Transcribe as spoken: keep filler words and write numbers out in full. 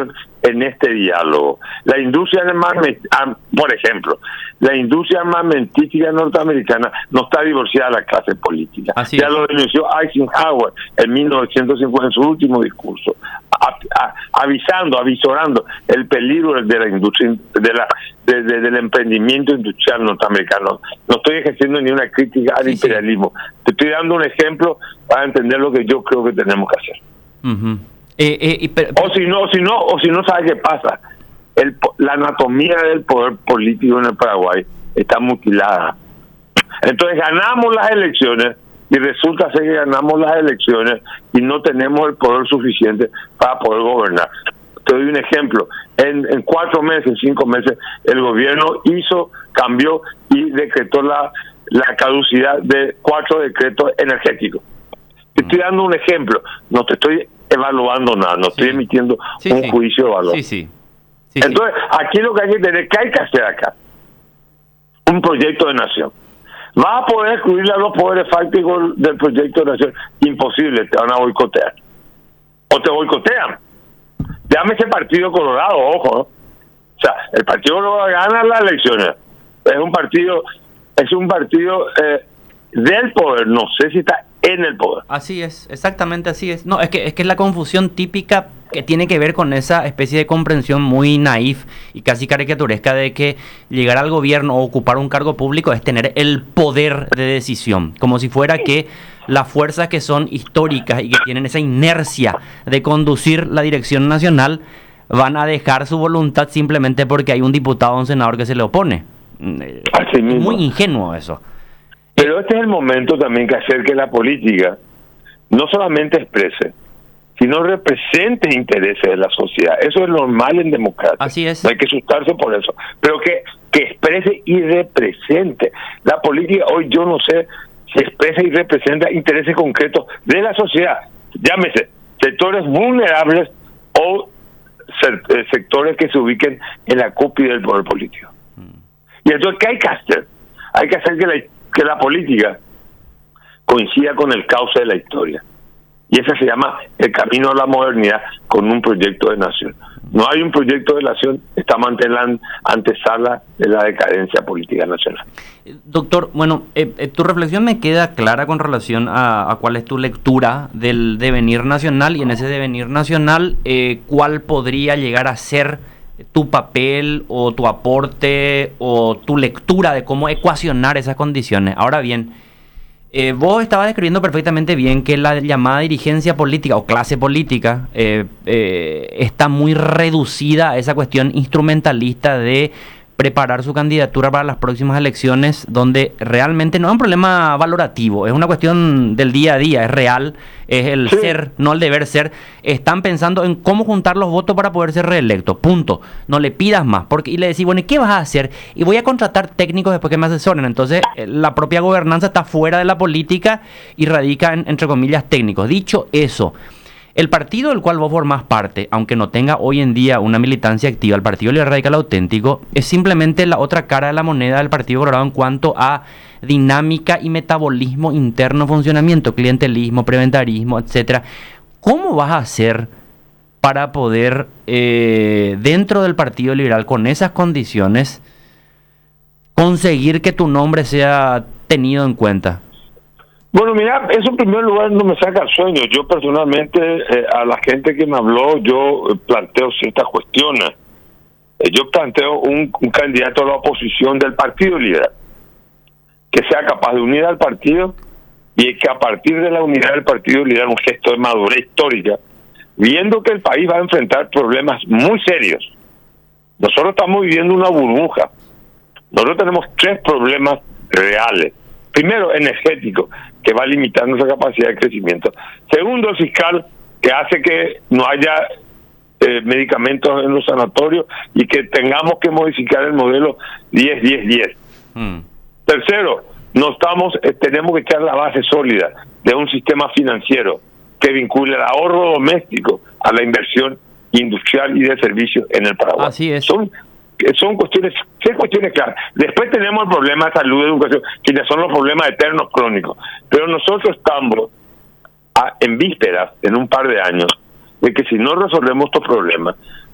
participación en este diálogo. La industria armamentística, por ejemplo, la industria armamentística norteamericana no está divorciada de la clase política. Así ya es. lo denunció Eisenhower en mil novecientos cincuenta en su último discurso, a, a, avisando, avisorando el peligro de la industria, de la, de, de, del emprendimiento industrial norteamericano. No estoy ejerciendo ni una crítica al sí, imperialismo. Sí. Te estoy dando un ejemplo para entender lo que yo creo que tenemos que hacer. Uh-huh. eh, eh, y pero, o si no, si no, o si no, ¿sabes qué pasa? El, la anatomía del poder político en el Paraguay está mutilada. Entonces ganamos las elecciones y resulta ser que ganamos las elecciones y no tenemos el poder suficiente para poder gobernar. Te doy un ejemplo. En, en cuatro meses, en cinco meses, el gobierno hizo, cambió y decretó la, la caducidad de cuatro decretos energéticos. Te estoy dando un ejemplo. No te estoy evaluando nada, no estoy sí. emitiendo sí, un sí. juicio de valor. Sí, sí. Sí, Entonces, sí. aquí lo que hay que tener, ¿qué hay que hacer acá? Un proyecto de nación. ¿Vas a poder excluir a los poderes fácticos del proyecto de nación? Imposible, te van a boicotear. O te boicotean. Llámese Partido Colorado, ojo, ¿no? O sea, el Partido Colorado gana las elecciones. Es un partido, es un partido eh, del poder, no sé si está en el poder. Así es, exactamente así es. No, es que es que es la confusión típica que tiene que ver con esa especie de comprensión muy naif y casi caricaturesca de que llegar al gobierno o ocupar un cargo público es tener el poder de decisión, como si fuera que las fuerzas que son históricas y que tienen esa inercia de conducir la dirección nacional van a dejar su voluntad simplemente porque hay un diputado o un senador que se le opone. Así mismo. Es muy ingenuo eso. Pero este es el momento también que hacer que la política no solamente exprese, sino represente intereses de la sociedad. Eso es normal en democracia. Así es. No hay que asustarse por eso. Pero que, que exprese y represente. La política hoy yo no sé si expresa y representa intereses concretos de la sociedad. Llámese sectores vulnerables o sectores que se ubiquen en la cúspide del poder político. Mm. Y entonces, ¿qué hay que hacer? Hay que hacer que la que la política coincida con el cauce de la historia. Y ese se llama el camino a la modernidad con un proyecto de nación. No hay un proyecto de nación, estamos ante la antesala de la decadencia política nacional. Doctor, bueno, eh, eh, tu reflexión me queda clara con relación a, a cuál es tu lectura del devenir nacional y en ese devenir nacional, eh, cuál podría llegar a ser tu papel o tu aporte o tu lectura de cómo ecuacionar esas condiciones. Ahora bien, eh, vos estabas describiendo perfectamente bien que la llamada dirigencia política o clase política eh, eh, está muy reducida a esa cuestión instrumentalista de preparar su candidatura para las próximas elecciones, donde realmente no es un problema valorativo, es una cuestión del día a día, es real, es el sí. ser, no el deber ser. Están pensando en cómo juntar los votos para poder ser reelecto, punto. No le pidas más, porque y le decís, bueno, ¿y qué vas a hacer? Y voy a contratar técnicos después que me asesoren. Entonces, la propia gobernanza está fuera de la política y radica en, entre comillas, técnicos. Dicho eso, el partido del cual vos formás parte, aunque no tenga hoy en día una militancia activa, el Partido Liberal Radical Auténtico, es simplemente la otra cara de la moneda del Partido Colorado en cuanto a dinámica y metabolismo interno, funcionamiento, clientelismo, preventarismo, etcétera. ¿Cómo vas a hacer para poder, eh, dentro del Partido Liberal, con esas condiciones, conseguir que tu nombre sea tenido en cuenta? Bueno, mira, eso en primer lugar no me saca sueño. Yo personalmente, eh, a la gente que me habló, yo eh, planteo ciertas cuestiones. Eh, yo planteo un, un candidato a la oposición del Partido Liberal, que sea capaz de unir al partido y que a partir de la unidad del Partido Liberal, un gesto de madurez histórica, viendo que el país va a enfrentar problemas muy serios. Nosotros estamos viviendo una burbuja. Nosotros tenemos tres problemas reales. Primero, energético, que va a limitar nuestra capacidad de crecimiento. Segundo, el fiscal, que hace que no haya eh, medicamentos en los sanatorios y que tengamos que modificar el modelo diez diez diez. Mm. Tercero, no estamos eh, tenemos que echar la base sólida de un sistema financiero que vincule el ahorro doméstico a la inversión industrial y de servicios en el Paraguay. Así es. Son Son cuestiones, son cuestiones claras. Después tenemos el problema de salud y educación, que ya son los problemas eternos crónicos. Pero nosotros estamos a, en vísperas, en un par de años, de que si no resolvemos estos problemas,